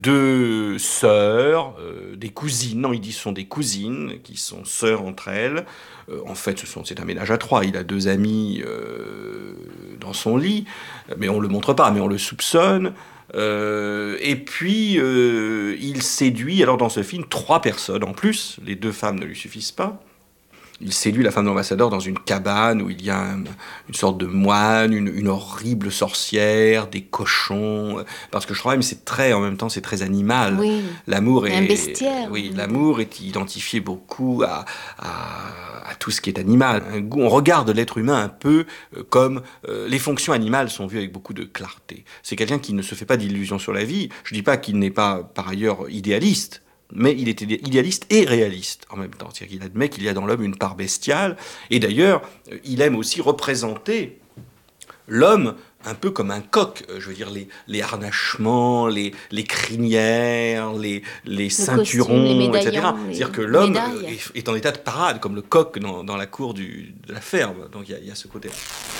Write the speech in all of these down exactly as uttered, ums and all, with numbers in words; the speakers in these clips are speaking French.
deux sœurs, euh, des cousines, non, il dit ce sont des cousines, qui sont sœurs entre elles. Euh, en fait, ce sont, c'est un ménage à trois. Il a deux amis euh, dans son lit, mais on le montre pas, mais on le soupçonne. Euh, et puis, euh, il séduit, alors dans ce film, trois personnes en plus. Les deux femmes ne lui suffisent pas. Il séduit la femme de l'ambassadeur dans une cabane où il y a un- une sorte de moine, une, une horrible sorcière, des cochons. Parce que je crois même c'est très, en même temps, c'est très animal. Oui, L'amour il y a un est, bestiaire. oui, On est l'amour est identifié beaucoup à, à, à tout ce qui est animal. Un goût- on regarde l'être humain un peu euh, comme euh, les fonctions animales sont vues avec beaucoup de clarté. C'est quelqu'un qui ne se fait pas d'illusions sur la vie. Je dis pas qu'il n'est pas par ailleurs idéaliste. Mais il est idéaliste et réaliste en même temps. C'est-à-dire qu'il admet qu'il y a dans l'homme une part bestiale. Et d'ailleurs, euh, il aime aussi représenter l'homme un peu comme un coq. Euh, Je veux dire, les, les harnachements, les, les crinières, les, les Le costume, les ceinturons, et cetera. médaillons, C'est-à-dire les, que les l'homme euh, médailles. est, est en état de parade, comme le coq dans, dans la cour du, de la ferme. Donc il y a, il y a ce côté-là.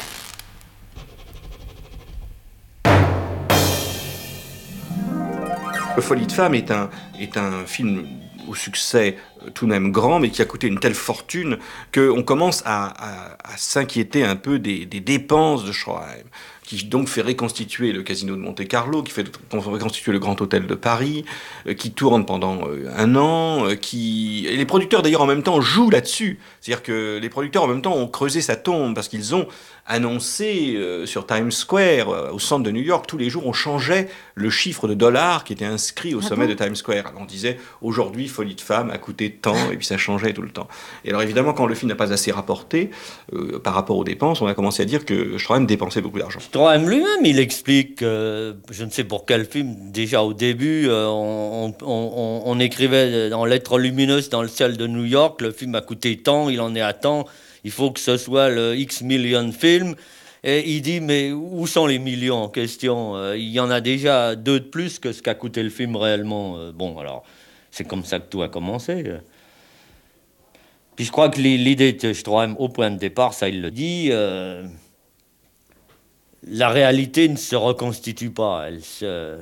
Folie de femme est un, est un film au succès euh, tout de même grand, mais qui a coûté une telle fortune qu'on commence à, à- à s'inquiéter un peu des, des dépenses de Schroheim, qui donc fait reconstituer le Casino de Monte-Carlo, qui fait reconstituer le Grand Hôtel de Paris, euh, qui tourne pendant euh, un an, euh, qui... Et les producteurs d'ailleurs en même temps jouent là-dessus. C'est-à-dire que les producteurs en même temps ont creusé sa tombe, parce qu'ils ont annoncé euh, sur Times Square, euh, au centre de New York, tous les jours on changeait le chiffre de dollars qui était inscrit au Ah sommet de bon? Times Square. Alors on disait aujourd'hui Folie de femme a coûté tant, et puis ça changeait tout le temps. Et alors évidemment quand le film n'a pas assez rapporté euh, par rapport aux dépenses, on a commencé à dire que Stroheim dépensait beaucoup d'argent. Stroheim lui-même, il explique, euh, je ne sais pour quel film, déjà au début, euh, on, on- on- on écrivait en lettres lumineuses dans le ciel de New York, le film a coûté tant, il en est à tant, il faut que ce soit le X million film. Et il dit, mais où sont les millions en question? Euh, Il y en a déjà deux de plus que ce qu'a coûté le film réellement. Euh, Bon, alors, c'est comme ça que tout a commencé. euh. Puis je crois que l'i- l'idée de Stroheim, au point de départ, ça il le dit, euh, la réalité ne se reconstitue pas, elle se,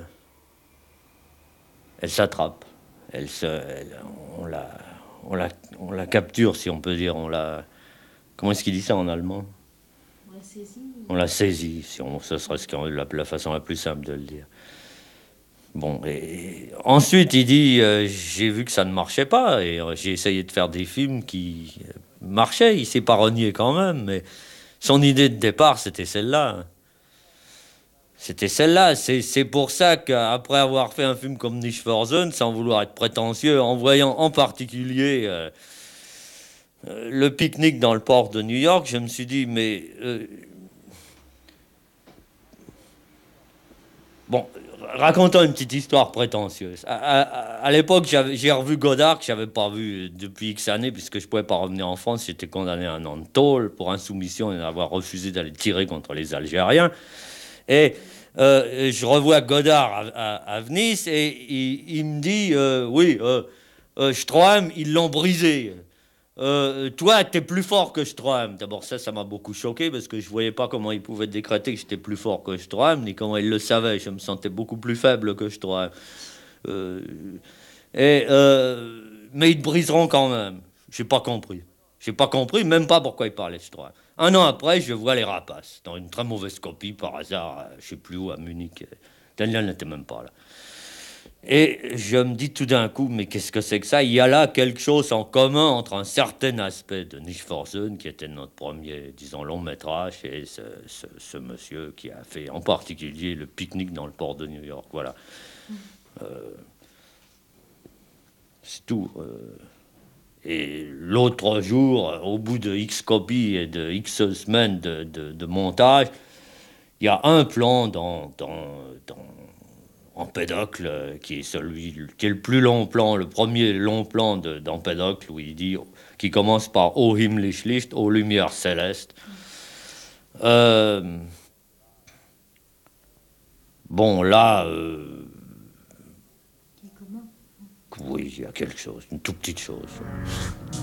elle s'attrape, elle se, elle- on la, on la, on la capture si on peut dire, on la, comment est-ce qu'il dit ça en allemand? On la saisit, si on, ce serait ce qu'on- la, la façon la plus simple de le dire. Bon, et ensuite il dit, euh, j'ai vu que ça ne marchait pas, et euh, j'ai essayé de faire des films qui euh, marchaient, il s'est pas renié quand même, mais son idée de départ c'était celle-là. C'était celle-là. C'est, c'est pour ça qu'après avoir fait un film comme Nicht-Forsen, sans vouloir être prétentieux, en voyant en particulier euh, euh, le pique-nique dans le port de New York, je me suis dit, mais euh, bon, racontons une petite histoire prétentieuse. À, à- à l'époque, j'avais- j'ai revu Godard, que je n'avais pas vu depuis X années, puisque je ne pouvais pas revenir en France. J'étais condamné à un an de tôle pour insoumission et d'avoir refusé d'aller tirer contre les Algériens. Et euh, je revois Godard à, à- à Venise et il, il me dit, euh, oui, euh, euh, Stroheim, ils l'ont brisé. Euh, toi, t'es plus fort que Stroheim. D'abord, ça, ça m'a beaucoup choqué parce que je voyais pas comment il pouvait décréter que j'étais plus fort que Stroheim, ni comment il le savait. Je me sentais beaucoup plus faible que Stroheim. Euh, et, euh, mais ils te briseront quand même. J'ai pas compris. J'ai pas compris, même pas pourquoi ils parlaient de Stroheim. Un an après, je vois Les Rapaces, dans une très mauvaise copie, par hasard, je sais plus où, à Munich. Daniel n'était même pas là. Et je me dis tout d'un coup, mais qu'est-ce que c'est que ça? Il y a là quelque chose en commun entre un certain aspect de Nicht-Forsen, qui était notre premier, disons, long métrage, et ce, ce- ce monsieur qui a fait en particulier le pique-nique dans le port de New York. Voilà. Euh, c'est tout. Euh, et l'autre jour, au bout de X copies et de X semaines de, de- de montage, il y a un plan dans, dans, dans Empédocle, euh, qui est celui qui est le plus long plan, le premier long plan de- d'Empédocle, où il dit, qui commence par Ô himmlisch Licht, ô lumière céleste. Euh, bon, là, euh, oui, il y a quelque chose, une toute petite chose.